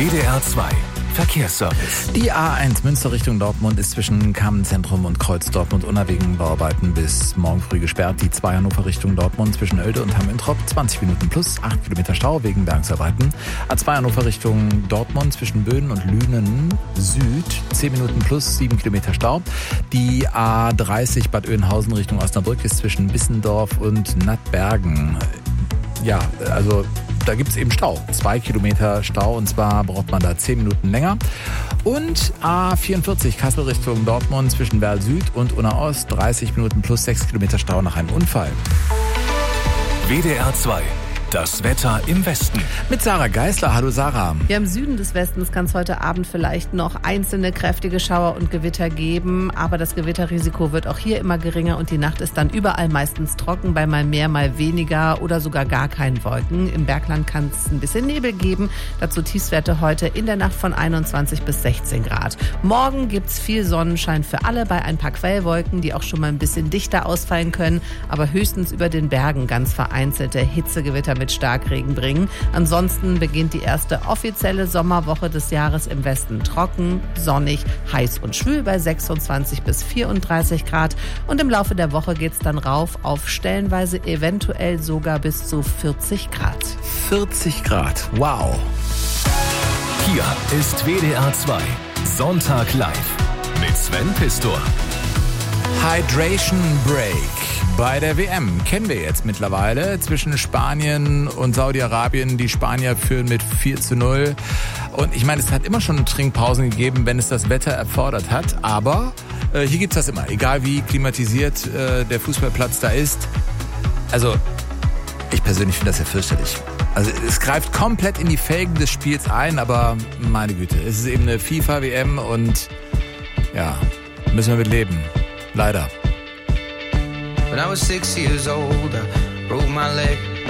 WDR 2 Verkehrsservice. Die A1 Münster Richtung Dortmund ist zwischen Kammenzentrum und Kreuz Dortmund wegen Bauarbeiten bis morgen früh gesperrt. Die 2 Hannover Richtung Dortmund zwischen Oelde und Hamm-Introp 20 Minuten plus 8 Kilometer Stau wegen Bergungsarbeiten. A2 Hannover Richtung Dortmund zwischen Böden und Lünen Süd 10 Minuten plus 7 Kilometer Stau. Die A30 Bad Oeynhausen Richtung Osnabrück ist zwischen Bissendorf und Nattbergen. Ja, also da gibt es eben Stau. 2 Kilometer Stau und zwar braucht man da 10 Minuten länger. Und A44 Kassel Richtung Dortmund zwischen Werl Süd und Unna Ost 30 Minuten plus 6 Kilometer Stau nach einem Unfall. WDR 2. Das Wetter im Westen. Mit Sarah Geisler. Hallo Sarah. Ja, im Süden des Westens kann es heute Abend vielleicht noch einzelne kräftige Schauer und Gewitter geben, aber das Gewitterrisiko wird auch hier immer geringer und die Nacht ist dann überall meistens trocken, bei mal mehr, mal weniger oder sogar gar keinen Wolken. Im Bergland kann es ein bisschen Nebel geben, dazu Tiefstwerte heute in der Nacht von 21 bis 16 Grad. Morgen gibt's viel Sonnenschein für alle bei ein paar Quellwolken, die auch schon mal ein bisschen dichter ausfallen können, aber höchstens über den Bergen ganz vereinzelte Hitzegewitter mit Starkregen bringen. Ansonsten beginnt die erste offizielle Sommerwoche des Jahres im Westen trocken, sonnig, heiß und schwül bei 26 bis 34 Grad. Und im Laufe der Woche geht's dann rauf auf stellenweise eventuell sogar bis zu 40 Grad. 40 Grad, wow. Hier ist WDR 2 Sonntag live mit Sven Pistor. Hydration Break bei der WM kennen wir jetzt mittlerweile. Zwischen Spanien und Saudi-Arabien. Die Spanier führen mit 4:0. Und ich meine, es hat immer schon Trinkpausen gegeben, wenn es das Wetter erfordert hat. Aber hier gibt's das immer. Egal wie klimatisiert der Fußballplatz da ist. Also ich persönlich finde das ja fürchterlich. Also es greift komplett in die Felgen des Spiels ein. Aber meine Güte, es ist eben eine FIFA-WM und ja, müssen wir mit leben. Leider. When I was 6 years old, I broke my leg.